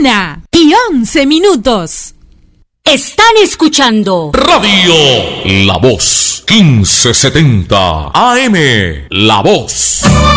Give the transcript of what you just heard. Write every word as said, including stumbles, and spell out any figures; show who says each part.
Speaker 1: Una y once minutos.
Speaker 2: Están escuchando
Speaker 3: Radio La Voz, quince setenta A M. La Voz.